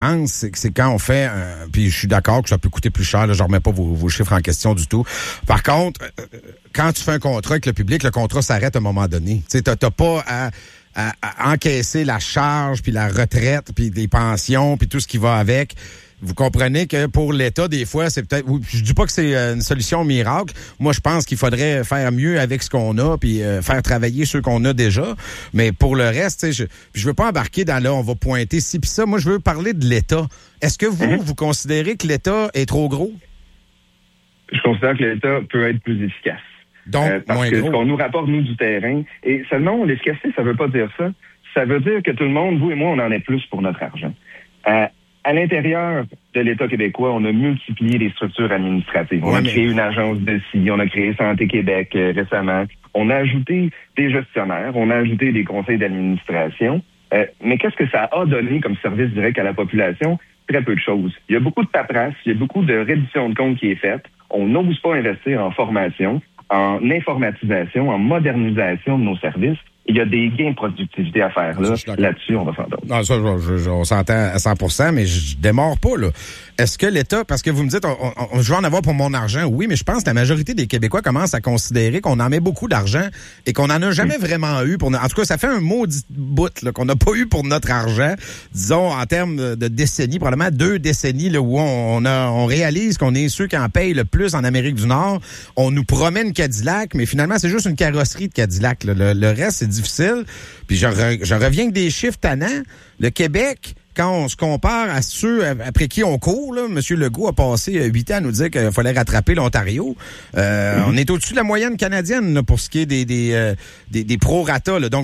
différence, c'est quand on fait, puis je suis d'accord que ça peut coûter plus cher, là, je remets pas vos chiffres en question du tout. Par contre, quand tu fais un contrat avec le public, le contrat s'arrête à un moment donné. Tu sais, t'as pas à encaisser la charge, puis la retraite, puis les pensions, puis tout ce qui va avec. Vous comprenez que pour l'État, des fois, c'est peut-être... Je dis pas que c'est une solution miracle. Moi, je pense qu'il faudrait faire mieux avec ce qu'on a, puis faire travailler ceux qu'on a déjà. Mais pour le reste, je veux pas embarquer dans là, on va pointer ci puis ça. Moi, je veux parler de l'État. Est-ce que vous considérez que l'État est trop gros? Je considère que l'État peut être plus efficace. Donc, parce moins que gros. ce qu'on nous rapporte, nous, du terrain, et seulement l'efficacité, ça veut pas dire ça. Ça veut dire que tout le monde, vous et moi, on en est plus pour notre argent. À l'intérieur de l'État québécois, on a multiplié les structures administratives. On a créé une agence de ci, on a créé Santé Québec récemment. On a ajouté des gestionnaires, on a ajouté des conseils d'administration. Mais qu'est-ce que ça a donné comme service direct à la population? Très peu de choses. Il y a beaucoup de paperasse, il y a beaucoup de reddition de comptes qui est faite. On n'ose pas investir en formation, en informatisation, en modernisation de nos services. Il y a des gains de productivité à faire là. Là-dessus, on va faire d'autres. Non, ça, on s'entend à 100%, mais je démarre pas, là. Est-ce que l'État, parce que vous me dites, je vais en avoir pour mon argent, oui, mais je pense que la majorité des Québécois commencent à considérer qu'on en met beaucoup d'argent et qu'on en a jamais vraiment eu. En tout cas, ça fait un maudit bout là, qu'on n'a pas eu pour notre argent, disons, en termes de décennies, probablement 2 décennies là, où on réalise qu'on est ceux qui en payent le plus en Amérique du Nord. On nous promet une Cadillac, mais finalement, c'est juste une carrosserie de Cadillac. Là. Le reste, c'est difficile. Puis je reviens avec des chiffres tannants. Le Québec, quand on se compare à ceux après qui on court, là, M. Legault a passé 8 ans à nous dire qu'il fallait rattraper l'Ontario. On est au-dessus de la moyenne canadienne là, pour ce qui est des prorata. Là. Donc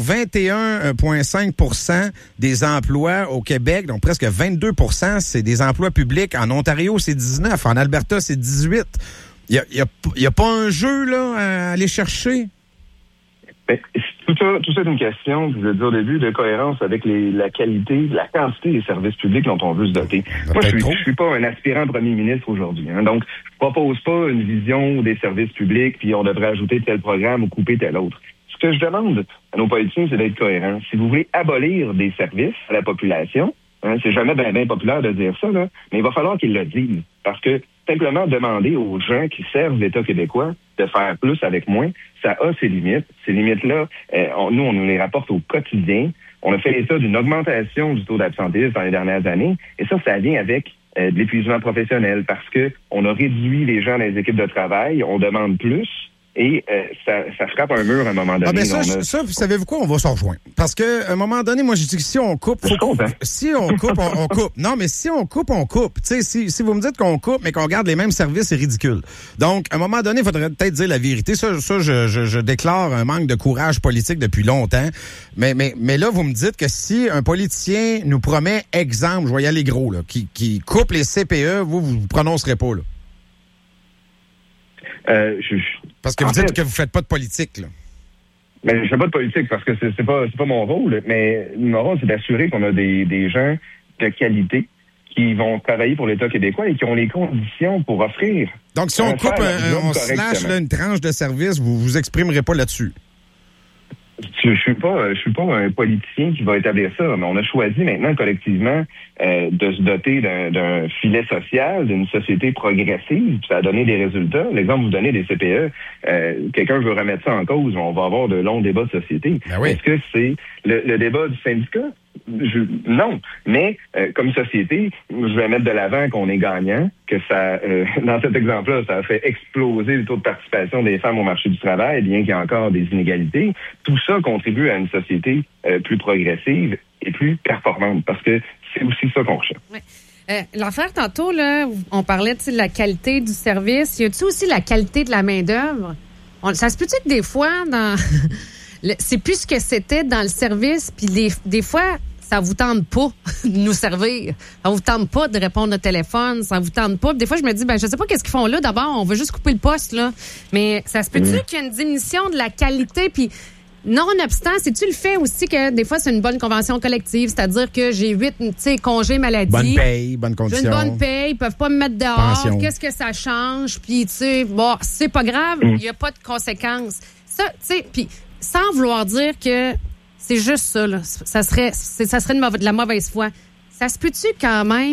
21,5% des emplois au Québec, donc presque 22%, c'est des emplois publics. En Ontario, c'est 19. En Alberta, c'est 18. Il y a pas un jeu là à aller chercher? Ben, tout ça est une question, je veux dire au début, de cohérence avec la qualité, la quantité des services publics dont on veut se doter. Moi, je suis pas un aspirant premier ministre aujourd'hui. Hein, donc, je propose pas une vision des services publics, puis on devrait ajouter tel programme ou couper tel autre. Ce que je demande à nos politiciens, c'est d'être cohérents. Si vous voulez abolir des services à la population, hein, c'est jamais bien populaire de dire ça, là, mais il va falloir qu'ils le disent. Parce que simplement demander aux gens qui servent l'État québécois de faire plus avec moins, ça a ses limites. Ces limites-là, on nous les rapporte au quotidien. On a fait l'état d'une augmentation du taux d'absentéisme dans les dernières années. Et ça vient avec de l'épuisement professionnel parce que on a réduit les gens dans les équipes de travail, on demande plus. Et ça frappe un mur à un moment donné. Ah ben ça, savez-vous quoi? On va s'en rejoindre. Parce que à un moment donné, moi, j'ai dit que si on coupe, si on coupe, on coupe. Non, mais si on coupe, on coupe. Tu sais, si vous me dites qu'on coupe, mais qu'on garde les mêmes services, c'est ridicule. Donc, à un moment donné, il faudrait peut-être dire la vérité. Ça, je déclare un manque de courage politique depuis longtemps. Mais là, vous me dites que si un politicien nous promet, exemple, je vais y aller gros, là, qui coupe les CPE, vous prononcerez pas, là. Parce que vous dites que vous faites pas de politique, là. Mais je fais pas de politique parce que c'est pas mon rôle. Mais mon rôle, c'est d'assurer qu'on a des gens de qualité qui vont travailler pour l'État québécois et qui ont les conditions pour offrir. Donc, si on coupe, on slash là, une tranche de service, vous vous exprimerez pas là-dessus. Je suis pas un politicien qui va établir ça, mais on a choisi maintenant collectivement de se doter d'un filet social, d'une société progressive, puis ça a donné des résultats. L'exemple vous donnez des CPE, quelqu'un veut remettre ça en cause, on va avoir de longs débats de société. Ben oui. Est-ce que c'est le débat du syndicat? Non, mais comme société, je vais mettre de l'avant qu'on est gagnant, que ça, dans cet exemple-là, ça a fait exploser le taux de participation des femmes au marché du travail, bien qu'il y ait encore des inégalités. Tout ça contribue à une société plus progressive et plus performante, parce que c'est aussi ça qu'on recherche. Ouais. L'affaire, tantôt, là, on parlait de la qualité du service. Y a-t-il aussi la qualité de la main-d'œuvre? Ça se peut-tu que des fois, c'est plus ce que c'était dans le service, puis des fois, ça vous tente pas de nous servir. Ça vous tente pas de répondre au téléphone. Ça vous tente pas. Des fois, je me dis, je sais pas qu'est-ce qu'ils font là. D'abord, on veut juste couper le poste, là. Mais ça se peut-tu qu'il y ait une diminution de la qualité, puis nonobstant, c'est-tu le fait aussi que des fois, c'est une bonne convention collective, c'est-à-dire que j'ai 8 congés maladie. Bonne paye, bonne condition. J'ai une bonne paye, ils peuvent pas me mettre dehors. Pension. Qu'est-ce que ça change? Puis, c'est pas grave, il y a pas de conséquences. Ça, puis sans vouloir dire que c'est juste ça, là. Ça serait de la mauvaise foi. Ça se peut-tu quand même